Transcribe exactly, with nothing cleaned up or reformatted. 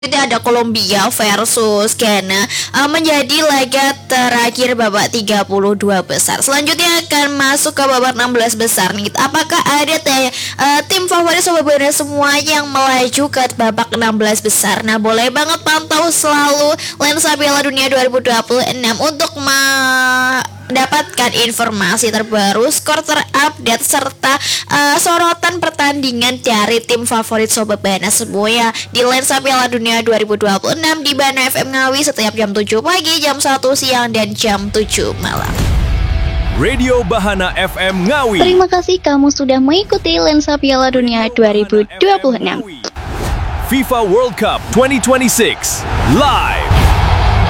Ada Kolombia versus Ghana uh, menjadi laga terakhir babak tiga puluh dua besar. Selanjutnya akan masuk ke babak enam belas besar nih. Apakah ada te- uh, tim favorit Sobat Buana semua yang melaju ke babak enam belas besar? Nah, boleh banget pantau selalu Lensa Piala Dunia dua ribu dua puluh enam untuk mendapatkan informasi terbaru, skor terupdate serta uh, sorotan pertandingan dari tim favorit Sobat Buana semua ya di Lensa Piala Dunia dua ribu dua puluh enam di Bana F M Ngawi setiap jam tujuh pagi, jam satu siang, dan jam tujuh malam. Radio Bahana F M Ngawi. Terima kasih kamu sudah mengikuti Lensa Piala Dunia dua ribu dua puluh enam. FIFA World Cup dua ribu dua puluh enam live.